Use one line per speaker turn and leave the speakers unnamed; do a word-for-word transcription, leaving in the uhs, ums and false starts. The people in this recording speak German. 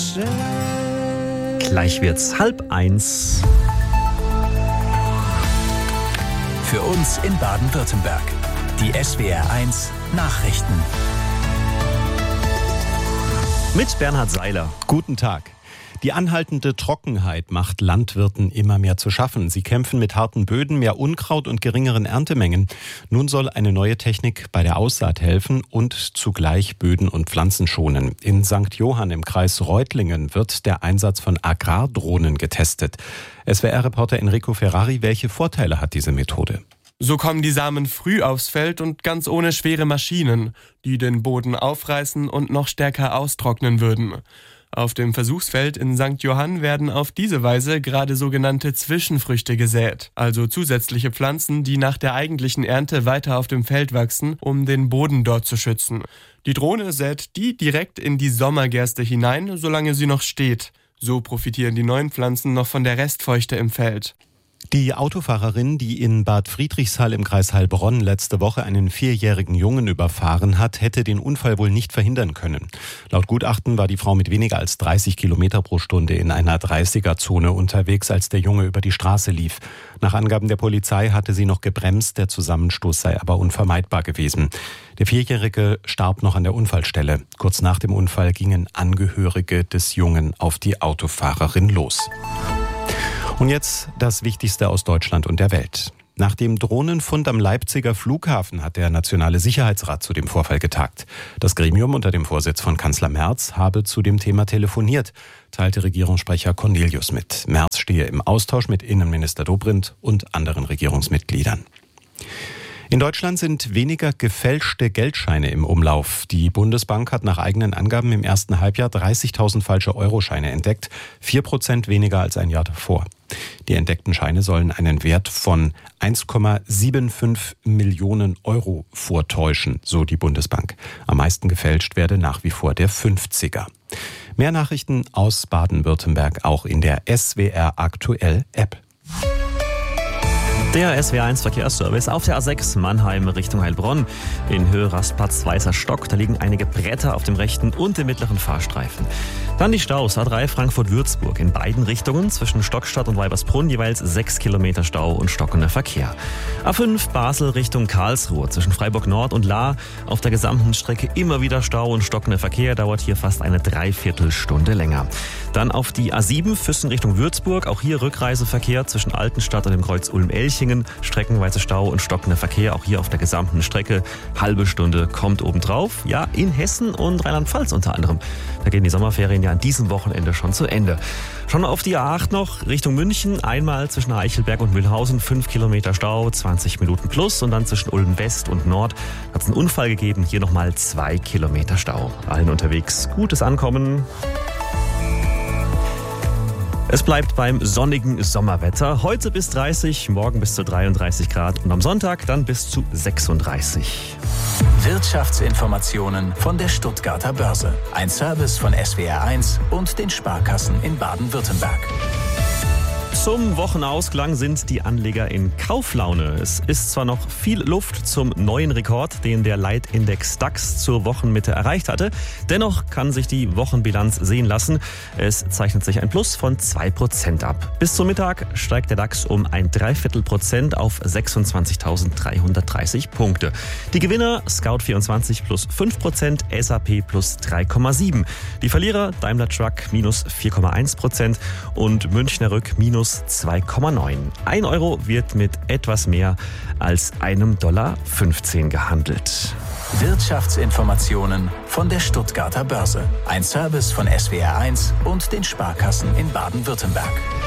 Gleich wird's halb eins.
Für uns in Baden-Württemberg. Die S W R eins Nachrichten.
Mit Bernhard Seiler.
Guten Tag. Die anhaltende Trockenheit macht Landwirten immer mehr zu schaffen. Sie kämpfen mit harten Böden, mehr Unkraut und geringeren Erntemengen. Nun soll eine neue Technik bei der Aussaat helfen und zugleich Böden und Pflanzen schonen. In Sankt Johann im Kreis Reutlingen wird der Einsatz von Agrardrohnen getestet. S W R-Reporter Enrico Ferrari, welche Vorteile hat diese Methode?
So kommen die Samen früh aufs Feld und ganz ohne schwere Maschinen, die den Boden aufreißen und noch stärker austrocknen würden. Auf dem Versuchsfeld in Sankt Johann werden auf diese Weise gerade sogenannte Zwischenfrüchte gesät, also zusätzliche Pflanzen, die nach der eigentlichen Ernte weiter auf dem Feld wachsen, um den Boden dort zu schützen. Die Drohne sät die direkt in die Sommergerste hinein, solange sie noch steht. So profitieren die neuen Pflanzen noch von der Restfeuchte im Feld.
Die Autofahrerin, die in Bad Friedrichshall im Kreis Heilbronn letzte Woche einen vierjährigen Jungen überfahren hat, hätte den Unfall wohl nicht verhindern können. Laut Gutachten war die Frau mit weniger als dreißig Kilometer pro Stunde in einer dreißiger-Zone unterwegs, als der Junge über die Straße lief. Nach Angaben der Polizei hatte sie noch gebremst, der Zusammenstoß sei aber unvermeidbar gewesen. Der Vierjährige starb noch an der Unfallstelle. Kurz nach dem Unfall gingen Angehörige des Jungen auf die Autofahrerin los. Und jetzt das Wichtigste aus Deutschland und der Welt. Nach dem Drohnenfund am Leipziger Flughafen hat der Nationale Sicherheitsrat zu dem Vorfall getagt. Das Gremium unter dem Vorsitz von Kanzler Merz habe zu dem Thema telefoniert, teilte Regierungssprecher Cornelius mit. Merz stehe im Austausch mit Innenminister Dobrindt und anderen Regierungsmitgliedern. In Deutschland sind weniger gefälschte Geldscheine im Umlauf. Die Bundesbank hat nach eigenen Angaben im ersten Halbjahr dreißigtausend falsche Euroscheine entdeckt, vier Prozent weniger als ein Jahr davor. Die entdeckten Scheine sollen einen Wert von eins Komma fünfundsiebzig Millionen Euro vortäuschen, so die Bundesbank. Am meisten gefälscht werde nach wie vor der fünfziger. Mehr Nachrichten aus Baden-Württemberg auch in der S W R Aktuell App.
Der S W R eins Verkehrsservice auf der A sechs Mannheim Richtung Heilbronn. In Höhe Rastplatz Weißer Stock. Da liegen einige Bretter auf dem rechten und dem mittleren Fahrstreifen. Dann die Staus. A drei Frankfurt-Würzburg in beiden Richtungen. Zwischen Stockstadt und Weibersbrunn jeweils sechs Kilometer Stau und stockender Verkehr. A fünf Basel Richtung Karlsruhe. Zwischen Freiburg Nord und Lahr auf der gesamten Strecke immer wieder Stau und stockender Verkehr. Dauert hier fast eine Dreiviertelstunde länger. Dann auf die A sieben Füssen Richtung Würzburg. Auch hier Rückreiseverkehr zwischen Altenstadt und dem Kreuz Ulm-Elchingen. Streckenweise Stau und stockender Verkehr, auch hier auf der gesamten Strecke. Halbe Stunde kommt obendrauf. Ja, in Hessen und Rheinland-Pfalz unter anderem. Da gehen die Sommerferien ja an diesem Wochenende schon zu Ende. Schon auf die A acht noch Richtung München. Einmal zwischen Eichelberg und Mühlhausen fünf Kilometer Stau, zwanzig Minuten plus. Und dann zwischen Ulm West und Nord hat es einen Unfall gegeben. Hier nochmal zwei Kilometer Stau. Allen unterwegs gutes Ankommen. Es bleibt beim sonnigen Sommerwetter. Heute bis dreißig, morgen bis zu dreiunddreißig Grad und am Sonntag dann bis zu sechsunddreißig.
Wirtschaftsinformationen von der Stuttgarter Börse. Ein Service von S W R eins und den Sparkassen in Baden-Württemberg.
Zum Wochenausklang sind die Anleger in Kauflaune. Es ist zwar noch viel Luft zum neuen Rekord, den der Leitindex DAX zur Wochenmitte erreicht hatte. Dennoch kann sich die Wochenbilanz sehen lassen. Es zeichnet sich ein Plus von zwei Prozent ab. Bis zum Mittag steigt der DAX um ein Dreiviertel Prozent auf sechsundzwanzigtausenddreihundertdreißig Punkte. Die Gewinner Scout vierundzwanzig plus fünf Prozent, S A P plus drei Komma sieben. Die Verlierer Daimler Truck minus vier Komma eins Prozent und Münchner Rück minus zwei Komma neun. Ein Euro wird mit etwas mehr als einem Dollar fünfzehn gehandelt.
Wirtschaftsinformationen von der Stuttgarter Börse. Ein Service von S W R eins und den Sparkassen in Baden-Württemberg.